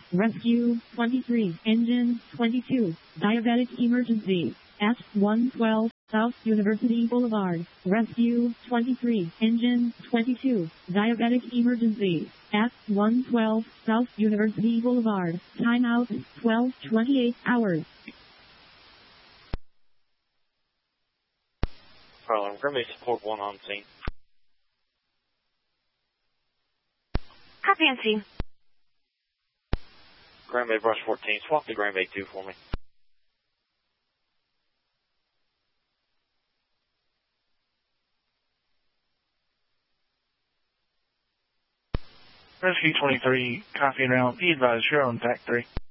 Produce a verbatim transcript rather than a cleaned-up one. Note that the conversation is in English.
Rescue twenty-three, Engine twenty-two, Diabetic Emergency, at one twelve South University Boulevard. Rescue twenty-three, Engine twenty-two, Diabetic Emergency, at one twelve South University Boulevard. Timeout, twelve twenty-eight hours. Problem, Green Bay Support one on scene. Copy on scene. Green Bay Brush fourteen, swap to Green Bay two for me. Rescue twenty-three, copy and route. Be advised, you're on T A C three.